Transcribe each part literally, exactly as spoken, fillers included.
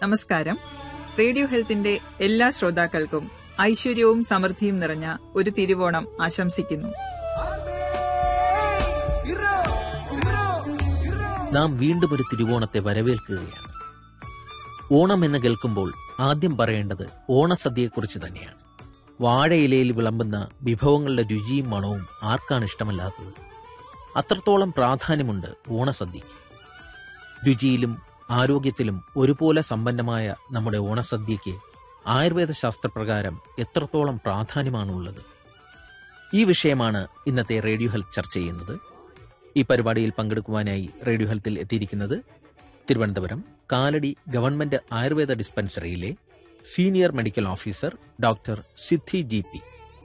നമസ്കാരം. റേഡിയോ ഹെൽത്തിന്റെ എല്ലാ ശ്രോതാക്കൾക്കും ഐശ്വര്യവും സമൃദ്ധിയും നിറഞ്ഞ ഒരു തിരുവോണം ആശംസിക്കുന്നു. നാം വീണ്ടും ഒരു തിരുവോണത്തെ വരവേൽക്കുകയാണ്. ഓണം എന്ന് കേൾക്കുമ്പോൾ ആദ്യം പറയേണ്ടത് ഓണസദ്യയെക്കുറിച്ച് തന്നെയാണ്. വാഴയിലയിൽ വിളമ്പുന്ന വിഭവങ്ങളുടെ രുചിയും മണവും ആർക്കാണ് ഇഷ്ടമല്ലാത്തത്? അത്രത്തോളം പ്രാധാന്യമുണ്ട് ഓണസദ്യയ്ക്ക്. രുചിയിലും ആരോഗ്യത്തിലും ഒരുപോലെ സമ്പന്നമായ നമ്മുടെ ഓണസദ്യയ്ക്ക് ആയുർവേദ ശാസ്ത്രപ്രകാരം എത്രത്തോളം പ്രാധാന്യമാണുള്ളത്? ഈ വിഷയമാണ് ഇന്നത്തെ റേഡിയോ ഹെൽത്ത് ചർച്ച ചെയ്യുന്നത്. ഈ പരിപാടിയിൽ പങ്കെടുക്കുവാനായി റേഡിയോ ഹെൽത്തിൽ എത്തിയിരിക്കുന്നത് Thiruvananthapuram Kalady government Ayurveda ഡിസ്പെൻസറിയിലെ senior medical officer doctor സിദ്ധി ജി പി.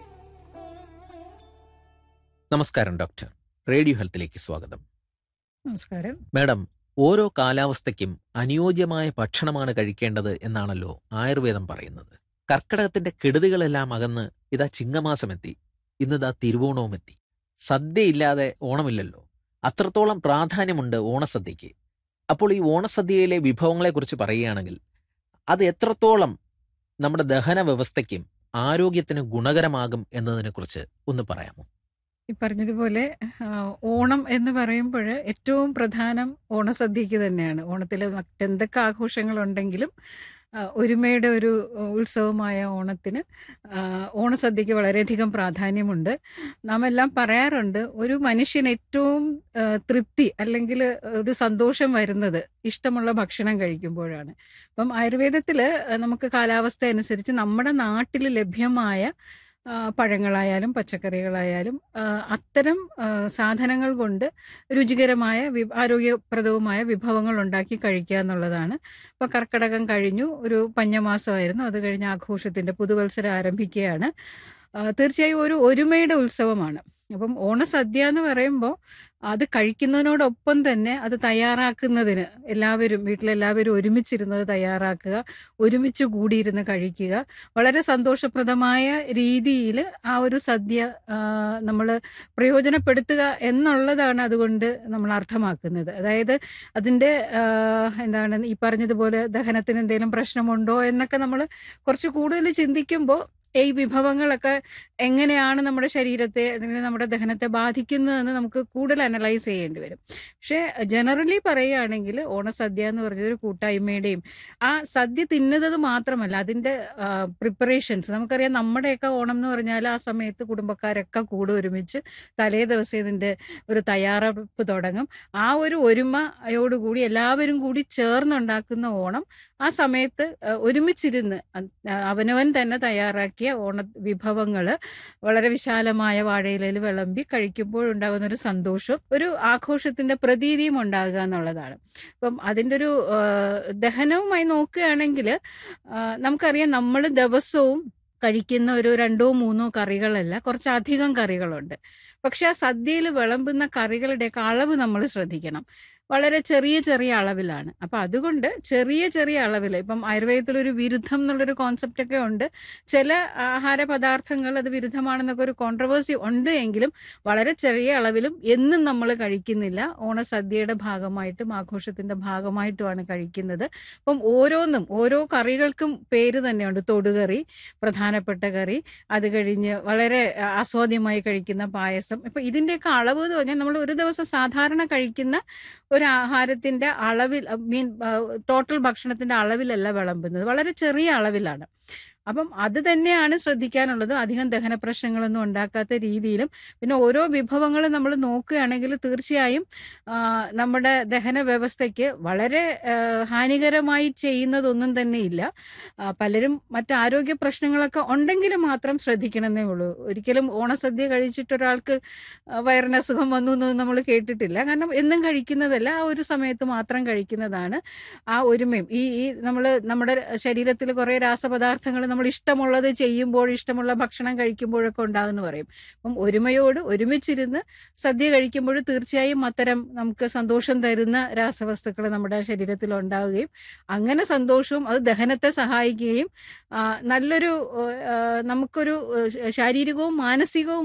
നമസ്കാരം ഡോക്ടർ. റേഡിയോ ഹെൽത്തിലേക്ക് സ്വാഗതം. നമസ്കാരം. മാഡം, ഓരോ കാലാവസ്ഥയ്ക്കും അനുയോജ്യമായ ഭക്ഷണമാണ് കഴിക്കേണ്ടത് എന്നാണല്ലോ ആയുർവേദം പറയുന്നത്. കർക്കിടകത്തിന്റെ കെടുതികളെല്ലാം അകന്ന് ഇതാ ചിങ്ങമാസമെത്തി, ഇന്നിതാ തിരുവോണവും എത്തി. സദ്യയില്ലാതെ ഓണമില്ലല്ലോ. അത്രത്തോളം പ്രാധാന്യമുണ്ട് ഓണസദ്യയ്ക്ക്. അപ്പോൾ ഈ ഓണസദ്യയിലെ വിഭവങ്ങളെക്കുറിച്ച് പറയുകയാണെങ്കിൽ അത് എത്രത്തോളം നമ്മുടെ ദഹന വ്യവസ്ഥയ്ക്കും ആരോഗ്യത്തിനും ഗുണകരമാകും എന്നതിനെക്കുറിച്ച് ഒന്ന് പറയാമോ? ഈ പറഞ്ഞതുപോലെ ഓണം എന്ന് പറയുമ്പോൾ ഏറ്റവും പ്രധാനം ഓണസദ്യക്ക് തന്നെയാണ്. ഓണത്തിൽ മറ്റെന്തൊക്കെ ആഘോഷങ്ങളുണ്ടെങ്കിലും ഒരുമയുടെ ഒരു ഉത്സവമായ ഓണത്തിന് ഓണസദ്യക്ക് വളരെയധികം പ്രാധാന്യമുണ്ട്. നാം എല്ലാം പറയാറുണ്ട്, ഒരു മനുഷ്യന് ഏറ്റവും തൃപ്തി അല്ലെങ്കിൽ ഒരു സന്തോഷം വരുന്നത് ഇഷ്ടമുള്ള ഭക്ഷണം കഴിക്കുമ്പോഴാണ്. അപ്പം ആയുർവേദത്തിൽ നമുക്ക് കാലാവസ്ഥ അനുസരിച്ച് നമ്മുടെ നാട്ടിൽ ലഭ്യമായ പഴങ്ങളായാലും പച്ചക്കറികളായാലും അത്തരം സാധനങ്ങൾ കൊണ്ട് രുചികരമായ ആരോഗ്യപ്രദവുമായ വിഭവങ്ങൾ ഉണ്ടാക്കി കഴിക്കുക എന്നുള്ളതാണ്. ഇപ്പോൾ കർക്കിടകം കഴിഞ്ഞു, ഒരു പഞ്ഞമാസമായിരുന്നു. അത് കഴിഞ്ഞ് ആഘോഷത്തിൻ്റെ പുതുവത്സരം ആരംഭിക്കുകയാണ്. തീർച്ചയായും ഒരു ഒരുമയുടെ ഉത്സവമാണ്. അപ്പം ഓണസദ്യ എന്ന് പറയുമ്പോൾ അത് കഴിക്കുന്നതിനോടൊപ്പം തന്നെ അത് തയ്യാറാക്കുന്നതിന് എല്ലാവരും വീട്ടിലെല്ലാവരും ഒരുമിച്ചിരുന്നത് തയ്യാറാക്കുക, ഒരുമിച്ച് കൂടിയിരുന്ന് കഴിക്കുക, വളരെ സന്തോഷപ്രദമായ രീതിയിൽ ആ ഒരു സദ്യ നമ്മൾ പ്രയോജനപ്പെടുത്തുക എന്നുള്ളതാണ് അതുകൊണ്ട് നമ്മൾ അർത്ഥമാക്കുന്നത്. അതായത് അതിൻ്റെ എന്താണ് ഈ പറഞ്ഞതുപോലെ ദഹനത്തിന് എന്തെങ്കിലും പ്രശ്നമുണ്ടോ എന്നൊക്കെ നമ്മൾ കുറച്ച് കൂടുതൽ ചിന്തിക്കുമ്പോൾ ഈ വിഭവങ്ങളൊക്കെ എങ്ങനെയാണ് നമ്മുടെ ശരീരത്തെ അല്ലെങ്കിൽ നമ്മുടെ ദഹനത്തെ ബാധിക്കുന്നതെന്ന് നമുക്ക് കൂടുതൽ അനലൈസ് ചെയ്യേണ്ടി വരും. പക്ഷേ ജനറലി പറയുകയാണെങ്കിൽ ഓണസദ്യ എന്ന് പറഞ്ഞൊരു കൂട്ടായ്മയുടെയും ആ സദ്യ തിന്നുന്നത് മാത്രമല്ല അതിൻ്റെ പ്രിപ്പറേഷൻസ് നമുക്കറിയാം. നമ്മുടെയൊക്കെ ഓണം എന്ന് പറഞ്ഞാൽ ആ സമയത്ത് കുടുംബക്കാരൊക്കെ കൂടെ ഒരുമിച്ച് തലേ ദിവസം ഇതിൻ്റെ ഒരു തയ്യാറെടുപ്പ് തുടങ്ങും. ആ ഒരു ഒരുമയോടുകൂടി എല്ലാവരും കൂടി ചേർന്നുണ്ടാക്കുന്ന ഓണം ആ സമയത്ത് ഒരുമിച്ചിരുന്ന് അവനവൻ തന്നെ തയ്യാറാക്കി ഓണ വിഭവങ്ങൾ വളരെ വിശാലമായ വാഴയിലയിൽ വിളമ്പി കഴിക്കുമ്പോഴുണ്ടാകുന്ന ഒരു സന്തോഷവും ഒരു ആഘോഷത്തിന്റെ പ്രതീതിയും ഉണ്ടാകുക എന്നുള്ളതാണ്. അപ്പം അതിൻ്റെ ഒരു ദഹനവുമായി നോക്കുകയാണെങ്കിൽ നമുക്കറിയാം, നമ്മൾ ദിവസവും കഴിക്കുന്ന ഒരു രണ്ടോ മൂന്നോ കറികളല്ല, കുറച്ചധികം കറികളുണ്ട്. പക്ഷെ ആ സദ്യയിൽ വിളമ്പുന്ന കറികളുടെയൊക്കെ അളവ് നമ്മൾ ശ്രദ്ധിക്കണം. വളരെ ചെറിയ ചെറിയ അളവിലാണ്. അപ്പം അതുകൊണ്ട് ചെറിയ ചെറിയ അളവിൽ, ഇപ്പം ആയുർവേദത്തിലൊരു വിരുദ്ധം എന്നുള്ളൊരു കോൺസെപ്റ്റ് ഒക്കെ ഉണ്ട്. ചില ആഹാര പദാർത്ഥങ്ങൾ അത് വിരുദ്ധമാണെന്നൊക്കെ ഒരു കോൺട്രവേഴ്സി ഉണ്ട്. എങ്കിലും വളരെ ചെറിയ അളവിലും എന്നും നമ്മൾ കഴിക്കുന്നില്ല. ഓണസദ്യയുടെ ഭാഗമായിട്ടും ആഘോഷത്തിന്റെ ഭാഗമായിട്ടുമാണ് കഴിക്കുന്നത്. അപ്പം ഓരോന്നും ഓരോ കറികൾക്കും പേര് തന്നെയുണ്ട്. തൊടുകറി, പ്രധാനപ്പെട്ട കറി, അത് കഴിഞ്ഞ് വളരെ ആസ്വാദ്യമായി കഴിക്കുന്ന പായസം. ഇപ്പം ഇതിൻ്റെയൊക്കെ അളവ് എന്ന് പറഞ്ഞാൽ നമ്മൾ ഒരു ദിവസം സാധാരണ കഴിക്കുന്ന ഒരു ആഹാരത്തിന്റെ അളവിൽ, മീൻ ടോട്ടൽ ഭക്ഷണത്തിന്റെ അളവിലല്ല വിളമ്പുന്നത്, വളരെ ചെറിയ അളവിലാണ്. അപ്പം അത് തന്നെയാണ് ശ്രദ്ധിക്കാനുള്ളത്. അധികം ദഹന പ്രശ്നങ്ങളൊന്നും ഉണ്ടാക്കാത്ത രീതിയിലും പിന്നെ ഓരോ വിഭവങ്ങളും നമ്മൾ നോക്കുകയാണെങ്കിൽ തീർച്ചയായും നമ്മുടെ ദഹന വ്യവസ്ഥയ്ക്ക് വളരെ ഹാനികരമായി ചെയ്യുന്നതൊന്നും തന്നെ ഇല്ല. പലരും മറ്റ് ആരോഗ്യ പ്രശ്നങ്ങളൊക്കെ ഉണ്ടെങ്കിലും മാത്രം ശ്രദ്ധിക്കണമെന്നേ ഉള്ളൂ. ഒരിക്കലും ഓണസദ്യ കഴിച്ചിട്ടൊരാൾക്ക് വയറിന് അസുഖം വന്നു എന്ന് നമ്മൾ കേട്ടിട്ടില്ല. കാരണം എന്നും കഴിക്കുന്നതല്ല, ആ ഒരു സമയത്ത് മാത്രം കഴിക്കുന്നതാണ്. ആ ഒരുമയും ഈ ഈ നമ്മൾ നമ്മുടെ ശരീരത്തിൽ കുറേ രാസപദാർത്ഥങ്ങൾ നമ്മൾ ഇഷ്ടമുള്ളത് ചെയ്യുമ്പോൾ, ഇഷ്ടമുള്ള ഭക്ഷണം കഴിക്കുമ്പോഴൊക്കെ ഉണ്ടാകുമെന്ന് പറയും. അപ്പം ഒരുമയോട് ഒരുമിച്ചിരുന്ന് സദ്യ കഴിക്കുമ്പോൾ തീർച്ചയായും അത്തരം നമുക്ക് സന്തോഷം തരുന്ന രാസവസ്തുക്കൾ നമ്മുടെ ശരീരത്തിൽ ഉണ്ടാവുകയും അങ്ങനെ സന്തോഷവും അത് ദഹനത്തെ സഹായിക്കുകയും നല്ലൊരു നമുക്കൊരു ശാരീരികവും മാനസികവും